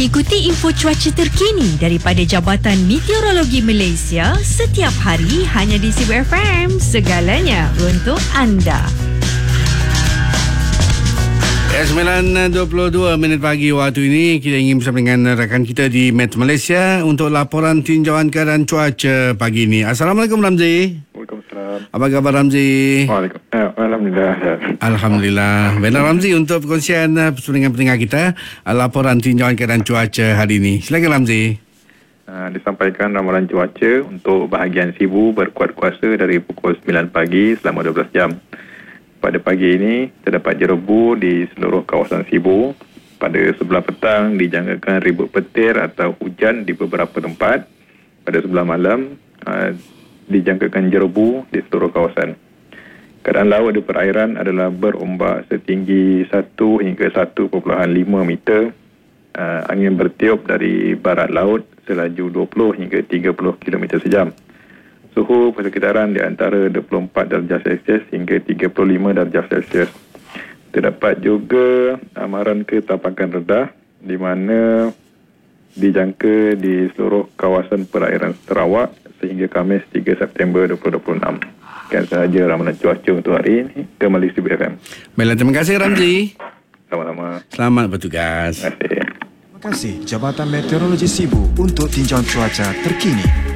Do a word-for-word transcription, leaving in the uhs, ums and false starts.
Ikuti info cuaca terkini daripada Jabatan Meteorologi Malaysia setiap hari hanya di Sibu F M. Segalanya untuk anda. sembilan dua puluh dua minit pagi waktu ini, kita ingin bersama dengan rakan kita di Met Malaysia untuk laporan tinjauan keadaan cuaca pagi ini. Assalamualaikum Ramzi. Waalaikumsalam. Apa khabar Ramzi? Waalaikumsalam. Alhamdulillah. Alhamdulillah. Benar Ramzi, untuk perkongsian bersama dengan pendengar kita laporan tinjauan keadaan cuaca hari ini. Silakan Ramzi. Uh, disampaikan ramalan cuaca untuk bahagian Sibu berkuat kuasa dari pukul sembilan pagi selama dua belas jam. Pada pagi ini, terdapat jerebu di seluruh kawasan Sibu. Pada sebelah petang, dijangkakan ribut petir atau hujan di beberapa tempat. Pada sebelah malam, uh, dijangkakan jerebu di seluruh kawasan. Keadaan laut di perairan adalah berombak setinggi satu hingga satu perpuluhan lima meter. Uh, angin bertiup dari barat laut selaju dua puluh hingga tiga puluh kilometer sejam. Suhu persekitaran di antara dua puluh empat darjah Celsius hingga tiga puluh lima darjah Celsius. Terdapat juga amaran ketampakan rendah di mana dijangka di seluruh kawasan perairan Sarawak sehingga Khamis tiga September dua ribu dua puluh enam. Sekian sahaja ramalan cuaca untuk hari ini. Kembali Sibu F M. Baiklah, terima kasih Ramzi. Sama-sama. Selamat bertugas. Terima kasih. Terima kasih Jabatan Meteorologi Sibu untuk tinjauan cuaca terkini.